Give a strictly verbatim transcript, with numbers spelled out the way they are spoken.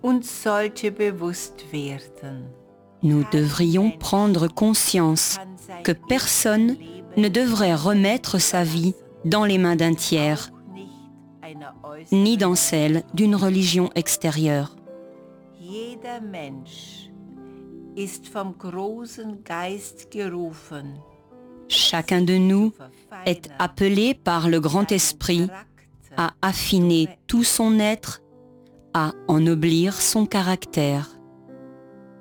uns sollte bewusst werden. Nous devrions prendre conscience que personne ne devrait remettre sa vie dans les mains d'un tiers, ni dans celle d'une religion extérieure. Jeder Mensch ist vom großen Geist gerufen. Chacun de nous est appelé par le grand esprit à affiner tout son être, à ennoblir son caractère.